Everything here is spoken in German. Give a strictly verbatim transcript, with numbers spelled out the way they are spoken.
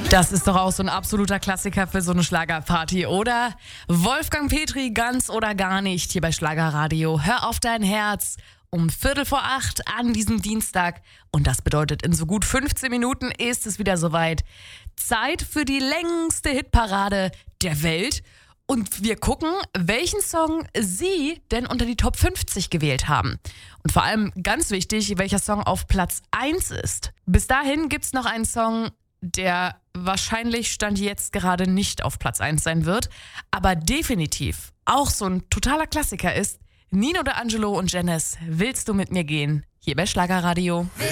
Das ist doch auch so ein absoluter Klassiker für so eine Schlagerparty, oder? Wolfgang Petri, ganz oder gar nicht, hier bei Schlagerradio. Hör auf dein Herz. Um Viertel vor acht an diesem Dienstag. Und das bedeutet, in so gut fünfzehn Minuten ist es wieder soweit. Zeit für die längste Hitparade der Welt. Und wir gucken, welchen Song Sie denn unter die Top fünfzig gewählt haben. Und vor allem ganz wichtig, welcher Song auf Platz eins ist. Bis dahin gibt's noch einen Song, der wahrscheinlich Stand jetzt gerade nicht auf Platz eins sein wird, aber definitiv auch so ein totaler Klassiker ist. Nino D'Angelo und Janice, willst du mit mir gehen? Hier bei Schlagerradio.